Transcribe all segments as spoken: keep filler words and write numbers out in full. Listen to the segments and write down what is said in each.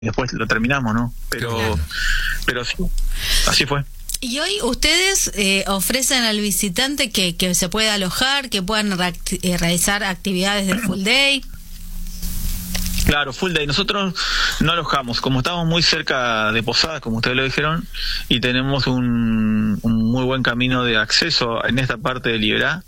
después lo terminamos, ¿no? Pero, claro. pero sí, así fue. Y hoy ustedes eh, ofrecen al visitante que, que se pueda alojar, que puedan re eh, realizar actividades de full day. Claro, full day. Nosotros no alojamos, como estamos muy cerca de Posadas, como ustedes lo dijeron, y tenemos un, un muy buen camino de acceso en esta parte de Liberá.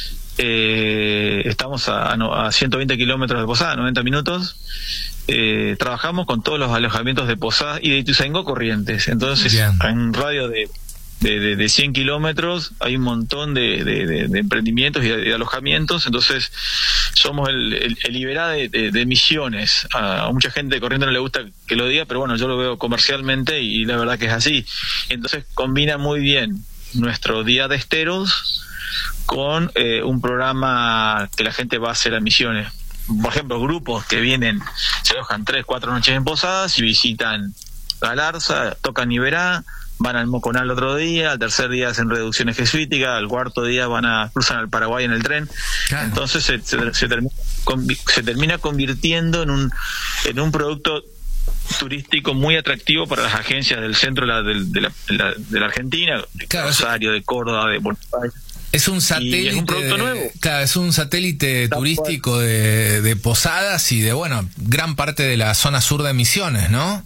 Eh, estamos a, a ciento veinte kilómetros de Posadas, noventa minutos. Eh, trabajamos con todos los alojamientos de Posadas y de Ituzaingó Corrientes. Entonces, Bien. en un radio de, de, de, de cien kilómetros hay un montón de, de, de, de emprendimientos y de, de alojamientos. Entonces, somos el, el, el Liberá de, de, de Misiones. A, a mucha gente de Corrientes no le gusta que lo diga, pero bueno, yo lo veo comercialmente y la verdad que es así. Entonces, combina muy bien nuestro día de esteros con eh, un programa que la gente va a hacer a Misiones. Por ejemplo, grupos que vienen, se alojan tres, cuatro noches en Posadas y visitan Galarza, tocan Liberá, van al Moconal otro día, al tercer día hacen reducciones jesuíticas, al cuarto día van a cruzan al Paraguay en el tren. Claro. Entonces se, se, se, termina, se termina convirtiendo en un en un producto turístico muy atractivo para las agencias del centro de la, de, de la, de la, de la Argentina, de claro, Rosario, de Córdoba, de Buenos Aires. Es un satélite, es un producto nuevo. Claro, es un satélite Tal turístico de, de Posadas y de, bueno, gran parte de la zona sur de Misiones, ¿no?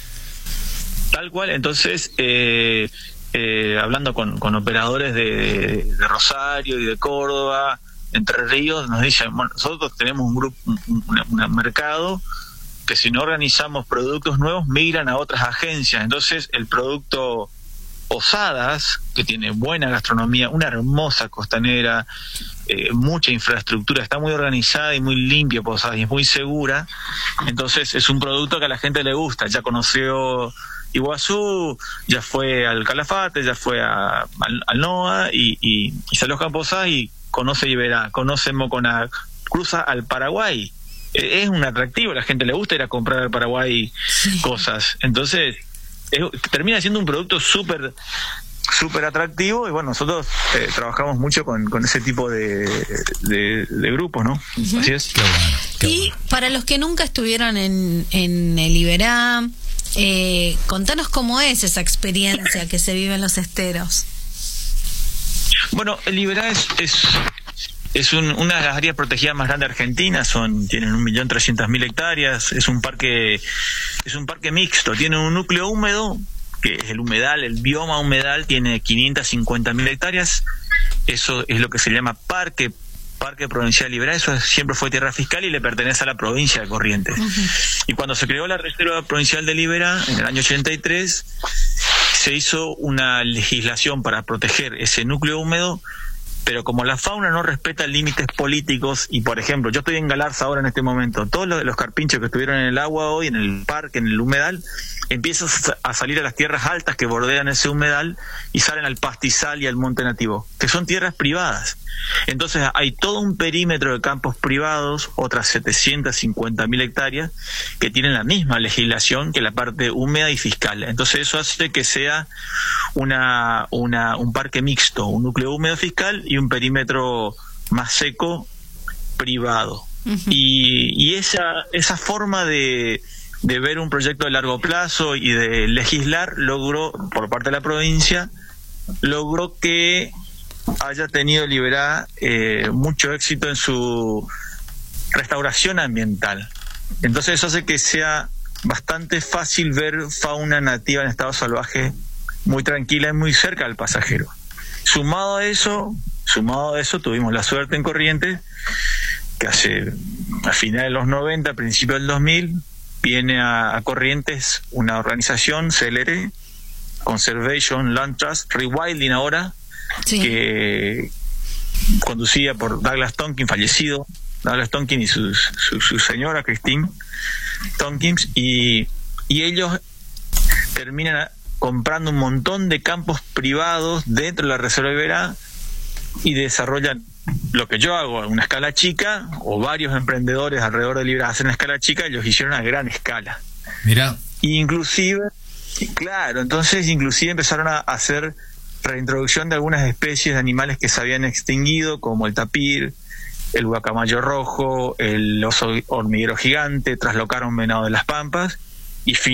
Tal cual. Entonces, eh, eh, hablando con, con operadores de, de Rosario y de Córdoba, Entre Ríos, nos dicen, bueno, nosotros tenemos un grupo, un, un, un mercado que si no organizamos productos nuevos, migran a otras agencias. Entonces, el producto Posadas, que tiene buena gastronomía, una hermosa costanera, eh, mucha infraestructura, está muy organizada y muy limpia Posadas y es muy segura. Entonces es un producto que a la gente le gusta. Ya conoció Iguazú, ya fue al Calafate, ya fue a, al, al NOA y, y, y se aloja en Posadas y conoce Liberá, conoce Moconá, cruza al Paraguay. Eh, es un atractivo, a la gente le gusta ir a comprar al Paraguay sí. cosas. Entonces Es, termina siendo un producto súper súper atractivo y bueno, nosotros eh, trabajamos mucho con, con ese tipo de, de, de grupos, ¿no? Uh-huh. Así es. Qué bueno, qué y bueno. Para los que nunca estuvieron en, en el Liberá, eh, contanos cómo es esa experiencia que se vive en los esteros. Bueno, el Liberá es... es Es un, una de las áreas protegidas más grandes de Argentina, son, tienen un millón trescientas mil hectáreas, es un parque, es un parque mixto, tiene un núcleo húmedo, que es el humedal, el bioma humedal, tiene quinientas cincuenta mil hectáreas, eso es lo que se llama parque, parque provincial Liberá, eso siempre fue tierra fiscal y le pertenece a la provincia de Corrientes. Uh-huh. Y cuando se creó la Reserva Provincial de Liberá, en el año ochenta y tres, se hizo una legislación para proteger ese núcleo húmedo, pero como la fauna no respeta límites políticos, y por ejemplo, yo estoy en Galarza ahora en este momento, todos los, los carpinchos que estuvieron en el agua hoy, en el parque, en el humedal, empiezan a salir a las tierras altas que bordean ese humedal y salen al pastizal y al monte nativo, que son tierras privadas. Entonces hay todo un perímetro de campos privados, otras setecientas cincuenta mil hectáreas, que tienen la misma legislación que la parte húmeda y fiscal. Entonces eso hace que sea una, una un parque mixto, un núcleo húmedo fiscal y un perímetro más seco privado. Uh-huh. Y, y esa, esa forma de, de ver un proyecto de largo plazo y de legislar logró, por parte de la provincia, logró que haya tenido Liberá eh, mucho éxito en su restauración ambiental. Entonces eso hace que sea bastante fácil ver fauna nativa en estado salvaje muy tranquila y muy cerca del pasajero. Sumado a eso, sumado a eso tuvimos la suerte en Corrientes que hace a finales de los noventa, a principios del dos mil, viene a, a Corrientes una organización C L R, Conservation Land Trust, Rewilding ahora, sí. que conducida por Douglas Tompkins, fallecido Douglas Tompkins y su, su, su señora Christine Tompkins, y, y ellos terminan comprando un montón de campos privados dentro de la Reserva de Liberá y desarrollan lo que yo hago a una escala chica, o varios emprendedores alrededor de Liberá hacen a escala chica, ellos hicieron a gran escala. Mira. Inclusive, claro, entonces inclusive empezaron a hacer reintroducción de algunas especies de animales que se habían extinguido, como el tapir, el guacamayo rojo, el oso hormiguero gigante, traslocaron venado de las pampas y